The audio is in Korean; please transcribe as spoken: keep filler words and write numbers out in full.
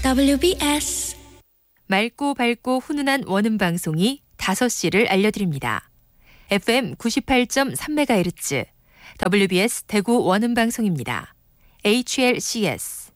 더블유비에스 맑고 밝고 훈훈한 원음 방송이 다섯 시를 알려드립니다. 에프엠 구십팔 점 삼 메가헤르츠 더블유비에스 대구 원음 방송입니다. 에이치엘씨에스